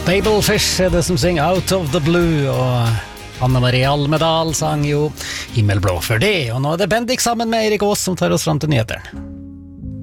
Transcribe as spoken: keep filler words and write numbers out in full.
Babelfish er det som synger Out of the Blue, og Anne Marie Almedal sang jo Himmelblå for det, og nå er det Bendik sammen med Erik Aas som tar oss frem til nyheteren.